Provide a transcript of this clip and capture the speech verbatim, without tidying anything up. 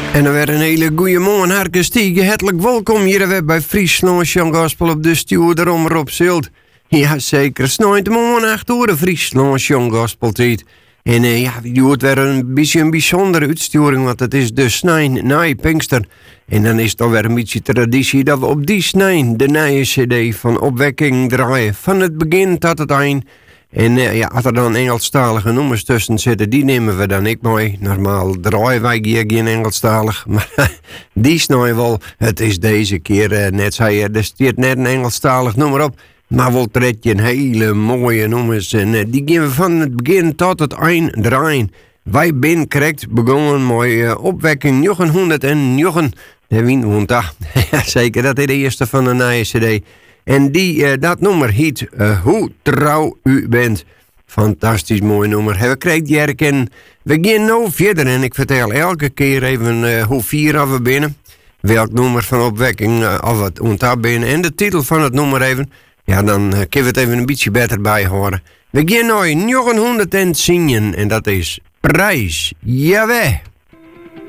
En dan weer een hele goeie morgen, Harke Stiegen. Hartelijk welkom hier weer bij Friesland Young Gospel op de stuur om Rob Zult. Ja, zeker. Snijdt de morgen acht uur de Friesland Young Gospel tijd. En uh, ja, die wordt weer een beetje een bijzondere uitsturing, want het is de snijn na Pinkster. En dan is het alweer een beetje traditie dat we op die snijn de nieuwe cd van Opwekking draaien. Van het begin tot het eind. En uh, ja, als er dan Engelstalige nummers tussen zitten, die nemen we dan ik mooi. Normaal draaien wij hier geen Engelstalig, maar die snijden wel. Het is deze keer, uh, net zei je, er staat net een Engelstalig nummer op. Maar wel tred je een hele mooie nummers. En uh, die gaan we van het begin tot het eind draaien. Wij zijn correct begonnen met uh, Opwekking negentienhonderdnegen. De Wienwoensdag. Ja, zeker, dat is de eerste van de nieuwe cd. En die, uh, dat nummer heet uh, Hoe trouw u bent. Fantastisch mooi nummer. We krijgen die herkennen. We gaan nou verder en ik vertel elke keer even uh, hoe vier we binnen. Welk nummer van Opwekking uh, of het ontdekt binnen. En de titel van het nummer even. Ja, dan uh, kunnen we het even een beetje beter bijhoren. We gaan nou negentienhonderdtien en dat is Prijs. Jawel.